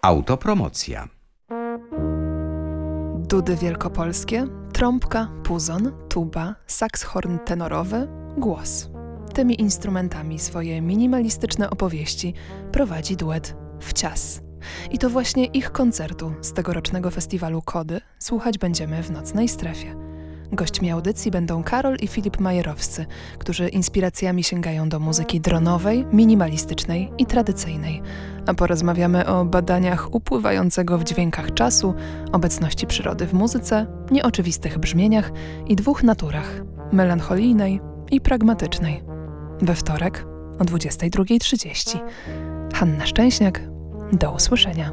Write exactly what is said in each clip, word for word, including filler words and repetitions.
Autopromocja. Dudy wielkopolskie, trąbka, puzon, tuba, sakshorn tenorowy, głos. Tymi instrumentami swoje minimalistyczne opowieści prowadzi duet Wcias. I to właśnie ich koncertu z tegorocznego festiwalu Kody słuchać będziemy w Nocnej Strefie. Gośćmi audycji będą Karol i Filip Majerowscy, którzy inspiracjami sięgają do muzyki dronowej, minimalistycznej i tradycyjnej. A porozmawiamy o badaniach upływającego w dźwiękach czasu, obecności przyrody w muzyce, nieoczywistych brzmieniach i dwóch naturach – melancholijnej i pragmatycznej. We wtorek o dwudziestej drugiej trzydzieści. Hanna Szczęśniak, do usłyszenia.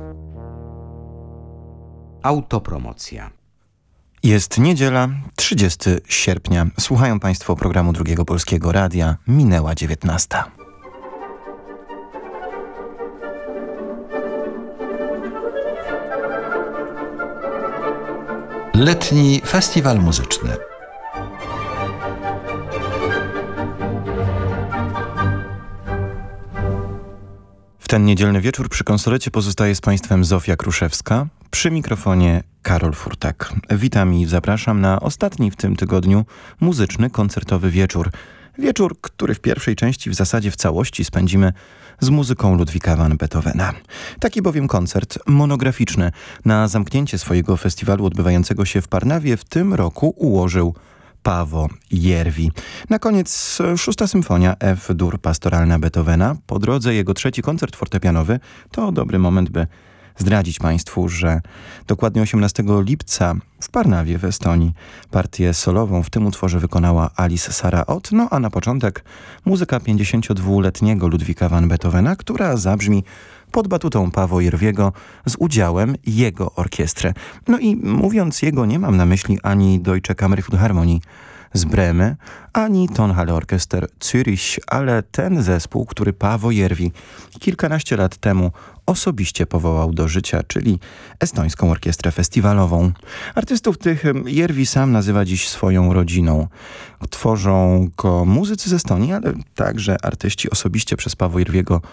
Autopromocja. Jest niedziela, trzydziestego sierpnia. Słuchają Państwo programu Drugiego Polskiego Radia. Minęła dziewiętnasta. Letni Festiwal Muzyczny. W ten niedzielny wieczór przy konsolecie pozostaje z Państwem Zofia Kruszewska, przy mikrofonie Karol Furtak. Witam i zapraszam na ostatni w tym tygodniu muzyczny, koncertowy wieczór. Wieczór, który w pierwszej części w zasadzie w całości spędzimy z muzyką Ludwika van Beethovena. Taki bowiem koncert monograficzny na zamknięcie swojego festiwalu odbywającego się w Parnawie w tym roku ułożył Paavo Järvi. Na koniec szósta symfonia F-dur pastoralna Beethovena. Po drodze jego trzeci koncert fortepianowy. To dobry moment, by zdradzić Państwu, że dokładnie osiemnastego lipca w Parnawie w Estonii partię solową w tym utworze wykonała Alice Sara Ott, no a na początek muzyka pięćdziesięciodwuletniego Ludwika van Beethovena, która zabrzmi pod batutą Paavo Järviego z udziałem jego orkiestry. No i mówiąc jego, nie mam na myśli ani Deutsche Kammerphilharmonie z Bremy, ani Tonhalle Orchester Zürich, ale ten zespół, który Paavo Järvi kilkanaście lat temu osobiście powołał do życia, czyli Estońską Orkiestrę Festiwalową. Artystów tych Järvi sam nazywa dziś swoją rodziną. Tworzą go muzycy z Estonii, ale także artyści osobiście przez Paavo Järviego